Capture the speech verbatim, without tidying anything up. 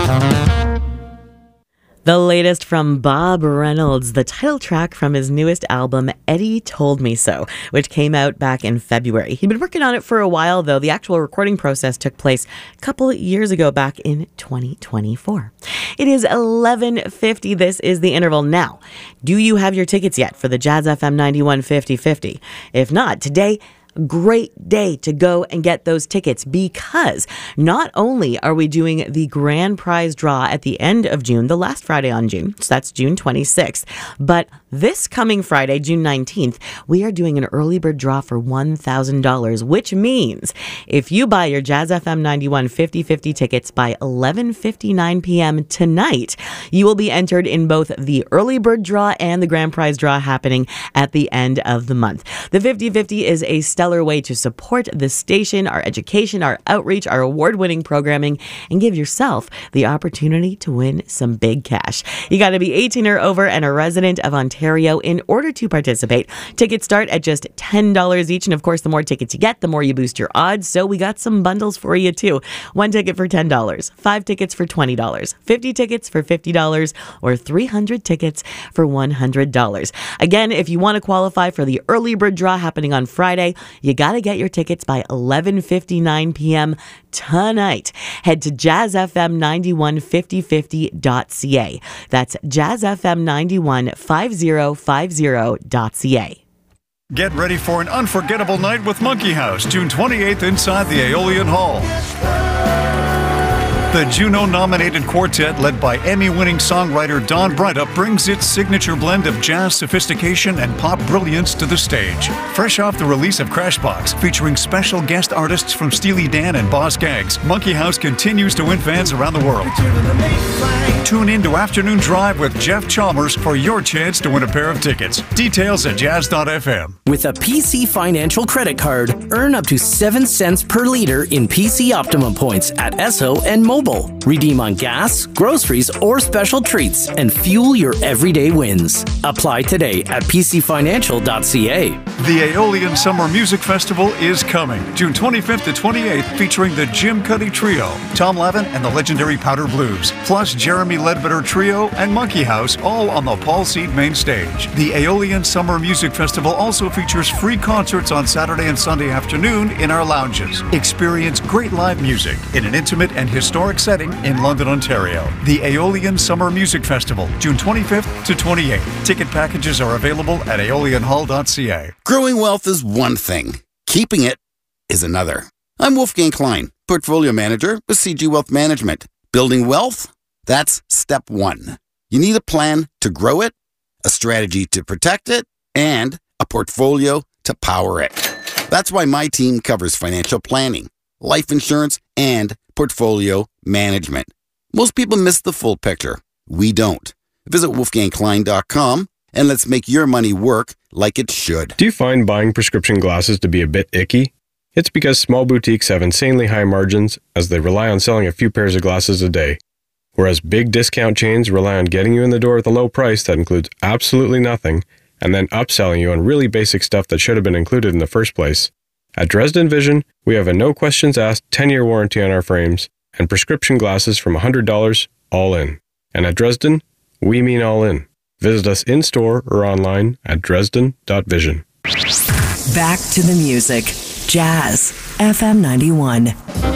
The latest from Bob Reynolds, the title track from his newest album, Eddie Told Me So, which came out back in February. He'd been working on it for a while, though. The actual recording process took place a couple years ago, back in twenty twenty-four. It is eleven fifty. This is The Interval. Now, do you have your tickets yet for the Jazz F M ninety-one fifty fifty? If not, today, great day to go and get those tickets, because not only are we doing the grand prize draw at the end of June, the last Friday on June, so that's June twenty-sixth, but this coming Friday, June nineteenth, we are doing an early bird draw for one thousand dollars, which means if you buy your Jazz F M ninety-one fifty fifty tickets by eleven fifty-nine p.m. tonight, you will be entered in both the early bird draw and the grand prize draw happening at the end of the month. The fifty fifty is a stellar way to support the station, our education, our outreach, our award-winning programming, and give yourself the opportunity to win some big cash. You got to be eighteen or over and a resident of Ontario in order to participate. Tickets start at just ten dollars each, and of course, the more tickets you get, the more you boost your odds. So we got some bundles for you too. One ticket for ten dollars, five tickets for twenty dollars, fifty tickets for fifty dollars, or three hundred tickets for one hundred dollars. Again, if you want to qualify for the early bird draw happening on Friday, you got to get your tickets by eleven fifty-nine p.m. tonight. Head to jazz f m ninety-one fifty fifty dot c a. That's jazz f m ninety-one fifty fifty dot c a. Get ready for an unforgettable night with Monkey House, June twenty-eighth inside the Aeolian Hall. The Juno-nominated quartet, led by Emmy-winning songwriter Don Brydup, brings its signature blend of jazz sophistication and pop brilliance to the stage. Fresh off the release of Crashbox, featuring special guest artists from Steely Dan and Boss Gags, Monkey House continues to win fans around the world. Tune in to Afternoon Drive with Jeff Chalmers for your chance to win a pair of tickets. Details at jazz dot f m. With a P C Financial credit card, earn up to seven cents per liter in P C Optimum points at Esso and Mobile. Redeem on gas, groceries, or special treats and fuel your everyday wins. Apply today at p c financial dot c a. The Aeolian Summer Music Festival is coming, June twenty-fifth to twenty-eighth, featuring the Jim Cuddy Trio, Tom Levin and the legendary Powder Blues, plus Jeremy Ledbetter Trio and Monkey House, all on the Paul Seed main stage. The Aeolian Summer Music Festival also features free concerts on Saturday and Sunday afternoon in our lounges. Experience great live music in an intimate and historic setting in London, Ontario. The Aeolian Summer Music Festival, June twenty-fifth to twenty-eighth. Ticket packages are available at aeolian hall dot c a. Growing wealth is one thing. Keeping it is another. I'm Wolfgang Klein, Portfolio Manager with C G Wealth Management. Building wealth? That's step one. You need a plan to grow it, a strategy to protect it, and a portfolio to power it. That's why my team covers financial planning, life insurance, and portfolio management. Most people miss the full picture. We don't. Visit wolfgang klein dot com and let's make your money work like it should. Do you find buying prescription glasses to be a bit icky? It's because small boutiques have insanely high margins as they rely on selling a few pairs of glasses a day, whereas big discount chains rely on getting you in the door with a low price that includes absolutely nothing and then upselling you on really basic stuff that should have been included in the first place. At Dresden Vision, we have a no questions asked ten-year warranty on our frames and prescription glasses from one hundred dollars all in. And at Dresden, we mean all in. Visit us in-store or online at dresden dot vision. Back to the music. Jazz F M ninety-one.